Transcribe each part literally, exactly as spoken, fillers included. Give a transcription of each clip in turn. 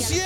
Musiek.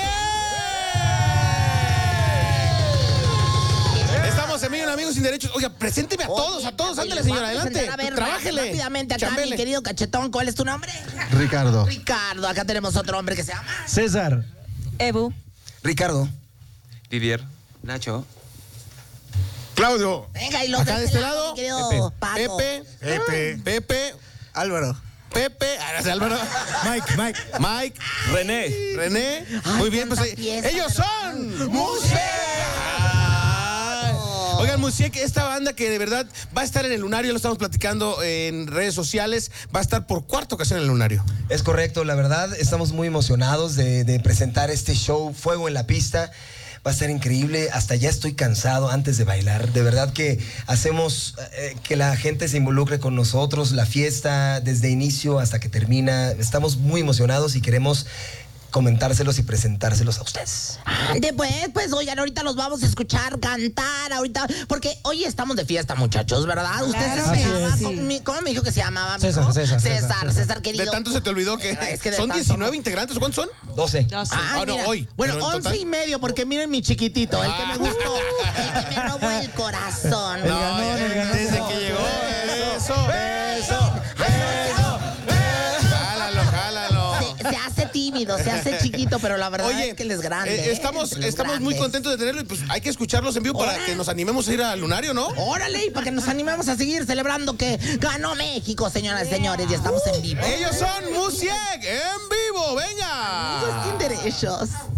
Estamos en medio de Amigos Sin Derechos. Oiga, presénteme a todos, Oye, a todos. oye, Ándale, les voy señora, a presentar, adelante. a ver, Trabájele. rápidamente acá, Chambele. mi querido cachetón, ¿cuál es tu nombre? Ricardo. Ricardo, acá tenemos otro hombre que se llama César. Ebu. Ricardo. Didier. Nacho. Claudio. Venga, y los Acá de este lado, mi querido Paco. Pepe. Pepe. Pepe. Álvaro. Pepe. Ah, no, Álvaro. Mike, Mike. Mike. René. René. Ay, Muy bien, pues cuánta eh, pieza, ellos pero- son Musiek. Ay. Oigan, Musiek, esta banda que de verdad va a estar en el Lunario, lo estamos platicando en redes sociales, va a estar por cuarta ocasión en el Lunario. Es correcto, la verdad, estamos muy emocionados de, de presentar este show Fuego en la Pista. Va a ser increíble, hasta ya estoy cansado antes de bailar. De verdad que hacemos eh, que la gente se involucre con nosotros, la fiesta desde inicio hasta que termina. Estamos muy emocionados y queremos comentárselos y presentárselos a ustedes. Después, pues, oigan, ahorita los vamos a escuchar cantar, ahorita, porque hoy estamos de fiesta, muchachos, ¿verdad? Usted se Claro, llama, sí. ¿cómo, mi- cómo me dijo que se llamaba? César, mijo? César, César, César, César, querido. De tanto se te olvidó que, Es que de son tanto- diecinueve integrantes. ¿Cuántos son? doce. Ya sé. Ah, Ah, no, mira. hoy, Bueno, pero en once total. y medio, porque miren mi chiquitito, el que me Ah. gustó, el que me robó el corazón. El ganón, el ganón. Desde que llegó. Eso. Eso. Jálalo, jálalo. Se, se hace tímido, se hace chiquito, pero la verdad Oye, es que él es grande. eh, estamos, ¿eh? Él es estamos muy grande. contentos de tenerlo y pues hay que escucharlos en vivo para Órale. que nos animemos a ir al Lunario, ¿no? Órale, y para que nos animemos a seguir celebrando que ganó México, señoras y señores, y estamos en vivo. Ellos son Musiek en vivo, venga. Amigos sin derechos.